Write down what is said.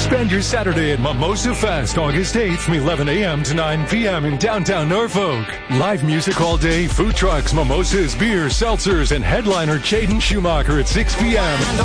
Spend your Saturday at Mimosa Fest, August 8th from 11 a.m. to 9 p.m. in downtown Norfolk. Live music all day, food trucks, mimosas, beer, seltzers, and headliner Jaden Schumacher at 6 p.m.